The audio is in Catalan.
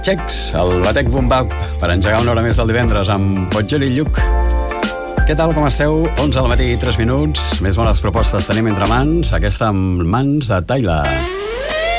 Xecs, el Batec Boom Bap, per engegar una hora més del divendres amb Potger i Lluc. Què tal, com esteu? 11 al matí, 3 minuts. Més bones propostes tenim entre mans. Aquesta amb mans de Tyler.